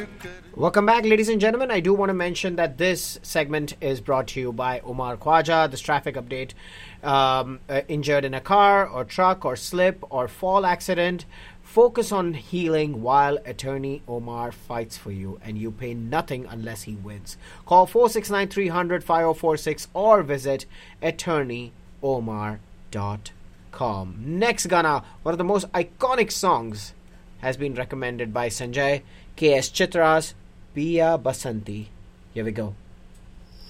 Welcome back, ladies and gentlemen. I do want to mention that this segment is brought to you by Umar Khwaja. This traffic update: injured in a car or truck or slip or fall accident. Focus on healing while attorney Omar fights for you, and you pay nothing unless he wins. Call 469 300 5046 or visit attorneyomar.com. Next Gana, one of the most iconic songs, has been recommended by Sanjay. K.S. Chitra's Piya Basanti. Here we go.